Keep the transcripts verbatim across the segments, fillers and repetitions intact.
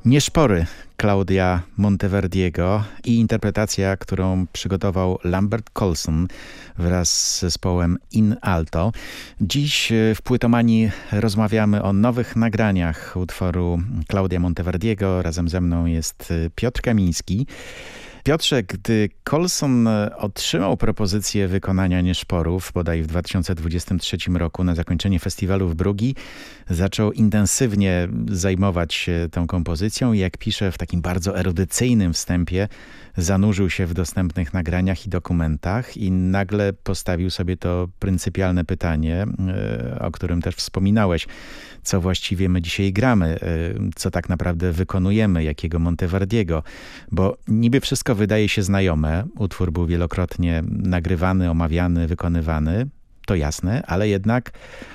Nieszpory Claudia Monteverdiego i interpretacja, którą przygotował Lambert Colson wraz z zespołem In Alto. Dziś w Płytomanii rozmawiamy o nowych nagraniach utworu Claudia Monteverdiego. Razem ze mną jest Piotr Kamiński. Piotrze, gdy Colson otrzymał propozycję wykonania Nieszporów, bodaj w dwa tysiące dwudziestym trzecim roku na zakończenie festiwalu w Brugii, zaczął intensywnie zajmować się tą kompozycją i jak pisze w takim bardzo erudycyjnym wstępie, zanurzył się w dostępnych nagraniach i dokumentach i nagle postawił sobie to pryncypialne pytanie, o którym też wspominałeś. Co właściwie my dzisiaj gramy? Co tak naprawdę wykonujemy? Jakiego Monteverdiego? Bo niby wszystko wydaje się znajome. Utwór był wielokrotnie nagrywany, omawiany, wykonywany. To jasne, ale jednak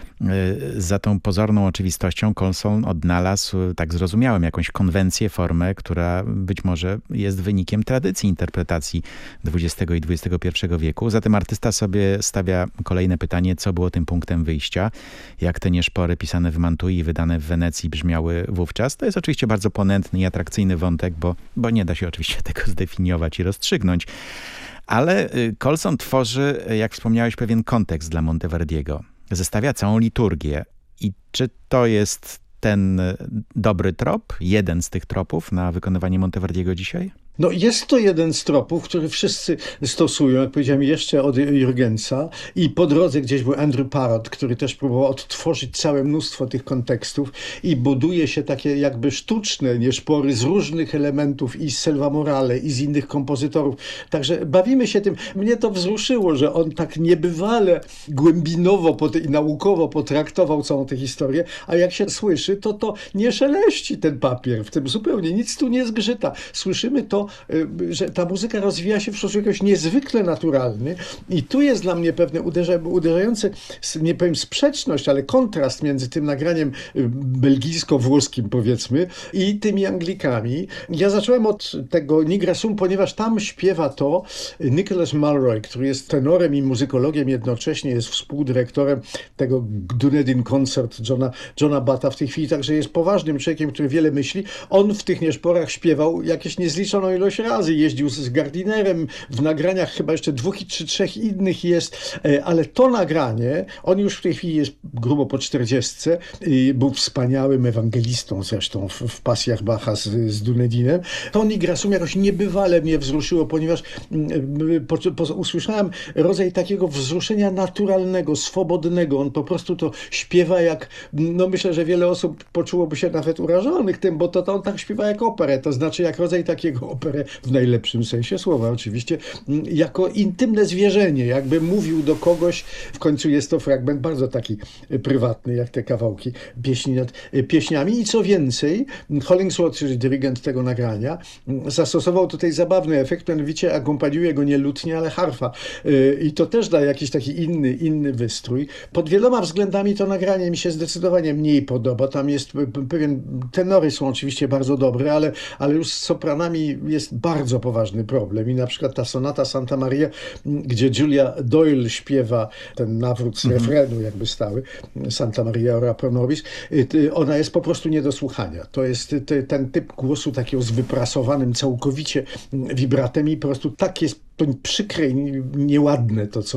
za tą pozorną oczywistością Colson odnalazł, tak zrozumiałem, jakąś konwencję, formę, która być może jest wynikiem tradycji interpretacji dwudziestego i dwudziestego pierwszego wieku. Zatem artysta sobie stawia kolejne pytanie, co było tym punktem wyjścia, jak te Nieszpory pisane w Mantui i wydane w Wenecji brzmiały wówczas. To jest oczywiście bardzo ponętny i atrakcyjny wątek, bo, bo nie da się oczywiście tego zdefiniować i rozstrzygnąć. Ale Colson tworzy, jak wspomniałeś, pewien kontekst dla Monteverdiego. Zestawia całą liturgię. I czy to jest ten dobry trop, jeden z tych tropów na wykonywanie Monteverdiego dzisiaj? No jest to jeden z tropów, który wszyscy stosują, jak powiedziałem, jeszcze od Jürgensa i po drodze gdzieś był Andrew Parrott, który też próbował odtworzyć całe mnóstwo tych kontekstów i buduje się takie jakby sztuczne nieszpory z różnych elementów i z Selva Morale i z innych kompozytorów. Także bawimy się tym. Mnie to wzruszyło, że on tak niebywale głębinowo i naukowo potraktował całą tę historię, a jak się słyszy, to to nie szeleści ten papier w tym zupełnie, nic tu nie zgrzyta. Słyszymy to, że ta muzyka rozwija się w sposób jakoś niezwykle naturalny i tu jest dla mnie pewne uderza, uderzający, nie powiem sprzeczność, ale kontrast między tym nagraniem belgijsko-włoskim, powiedzmy, i tymi Anglikami. Ja zacząłem od tego Nigra Sum, ponieważ tam śpiewa to Nicholas Mulroy, który jest tenorem i muzykologiem jednocześnie, jest współdyrektorem tego Dunedin Concert Johna, Johna Batta w tej chwili, także jest poważnym człowiekiem, który wiele myśli. On w tych Nieszporach śpiewał jakieś niezliczoną ilość razy, jeździł z Gardinerem, w nagraniach chyba jeszcze dwóch czy trzech innych jest, ale to nagranie, on już w tej chwili jest grubo po czterdziestce, był wspaniałym ewangelistą zresztą w, w pasjach Bacha z, z Dunedinem. To Nigra Sum jakoś niebywale mnie wzruszyło, ponieważ po, po, usłyszałem rodzaj takiego wzruszenia naturalnego, swobodnego. On po prostu to śpiewa jak, no myślę, że wiele osób poczułoby się nawet urażonych tym, bo to, to on tak śpiewa jak operę, to znaczy jak rodzaj takiego operę w najlepszym sensie słowa oczywiście, jako intymne zwierzenie, jakby mówił do kogoś. W końcu jest to fragment bardzo taki prywatny, jak te kawałki pieśni nad pieśniami. I co więcej, Hollingsworth, czyli dyrygent tego nagrania, zastosował tutaj zabawny efekt, mianowicie akompaniuje go nie lutnia, ale harfa. I to też da jakiś taki inny, inny wystrój. Pod wieloma względami to nagranie mi się zdecydowanie mniej podoba. Tam jest pewien, tenory są oczywiście bardzo dobre, ale, ale już z sopranami jest bardzo poważny problem. I na przykład ta sonata Santa Maria, gdzie Julia Doyle śpiewa ten nawrót z refrenu jakby stały, Santa Maria ora pro nobis, ona jest po prostu nie do słuchania. To jest ten typ głosu takiego z wyprasowanym całkowicie wibratem i po prostu tak jest to przykre i nieładne to, co